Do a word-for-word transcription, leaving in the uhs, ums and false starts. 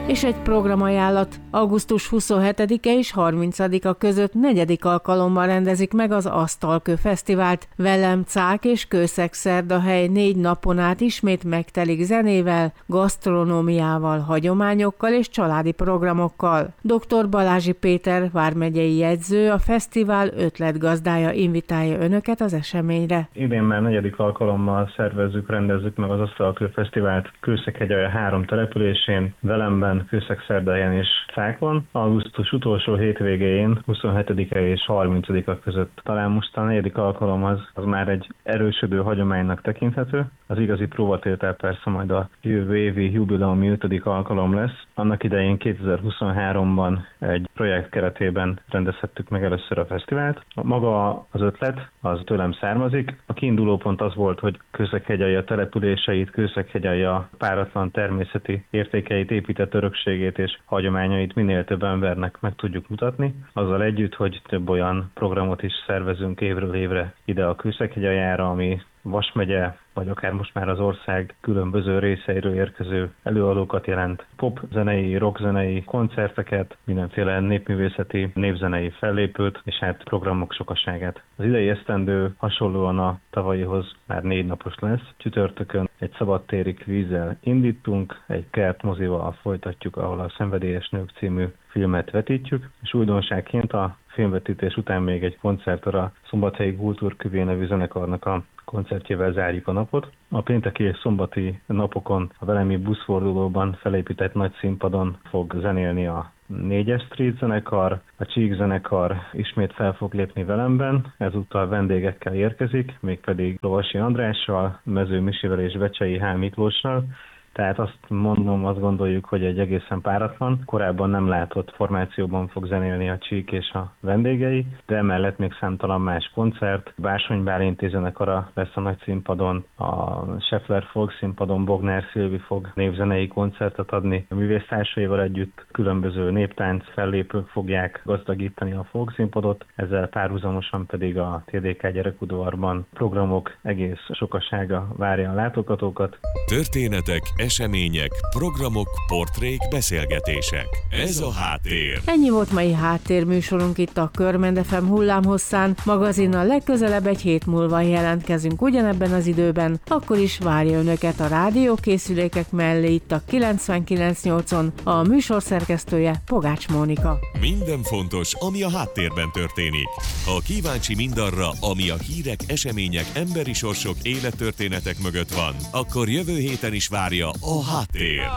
és egy programajánlat. augusztus huszonhetedike és harmincadika között negyedik alkalommal rendezik meg az Asztalkő Fesztivált. Velem Cák és Kőszeg-Szerdahely négy napon át ismét megtelik zenével, gasztronómiával, hagyományokkal és családi programokkal. doktor Balázsi Péter vármegyei jegyző, a fesztivál ötletgazdája invitálja önöket az eseményre. Idén már negyedik alkalommal szervezzük, rendezzük meg az Asztalkő Fesztivált Kőszeg-Hegyalja három településén, Velemben, Kőszeg-Szerdahelyen és Cákon. Augusztus utolsó hétvégén, huszonhetedike és harmincadika között. Talán most a negyedik alkalom az, az már egy erősödő hagyománynak tekinthető. Az igazi próbatétel persze majd a jövő évi jubileumi ötödik alkalom lesz. Annak idején kétezer-huszonháromban egy projekt keretében rendezhettük meg először a fesztivált. Maga az ötlet az tőlem származik. A kiinduló pont az volt, hogy Kőszeg-Hegyalja településeit, Kőszeg-Hegyalja páratlan természeti értékeit, épített örökségét és hagyományait minél több embernek meg tudjuk mutatni. Azzal együtt, hogy több olyan programot is szervezünk évről évre ide a Kőszeg-Hegyaljára, ami Vas megye, vagy akár most már az ország különböző részeiről érkező előadókat jelent. Popzenei, rockzenei koncerteket, mindenféle népművészeti, népzenei fellépőt, és hát programok sokaságát. Az idei esztendő hasonlóan a tavalyihoz már négy napos lesz. Csütörtökön egy szabadtéri kvízzel indítunk, egy kertmozival folytatjuk, ahol a Szenvedélyes nők című filmet vetítjük, és újdonságként a filmvetítés után még egy koncerttel a Szombathelyi Kultúrküvé nevű zenekarnak a koncertjével zárjuk a napot. A pénteki és szombati napokon a velemi buszfordulóban felépített nagy színpadon fog zenélni a négyes Street zenekar, a Csík zenekar ismét fel fog lépni Velemben, ezúttal vendégekkel érkezik, mégpedig Lovasi Andrással, Mező Misivel és Becsei H. Miklóssal. Tehát azt mondom, azt gondoljuk, hogy egy egészen páratlan, korábban nem látott formációban fog zenélni a Csík és a vendégei, de emellett még számtalan más koncert. Bársony Bálinti zenekara lesz a nagy színpadon, a Scheffler Folk színpadon Bognár Szilvi fog névzenei koncertet adni. A művésztársaival együtt különböző néptánc fellépők fogják gazdagítani a folk színpadot, ezzel párhuzamosan pedig a té dé ká gyerekudvarban programok egész sokasága várja a látogatókat. Történetek, események, programok, portrék, beszélgetések. Ez a Háttér. Ennyi volt mai háttérműsorunk itt a Körmend ef em hullámhosszán. Magazinnal legközelebb egy hét múlva jelentkezünk ugyanebben az időben, akkor is várja önöket a rádiókészülékek mellé itt a kilencvenkilenc nyolcon. A műsor szerkesztője Pogács Mónika. Minden fontos, ami a háttérben történik. Ha kíváncsi mindarra, ami a hírek, események, emberi sorsok, élettörténetek mögött van, akkor jövő héten is várja a Háttér.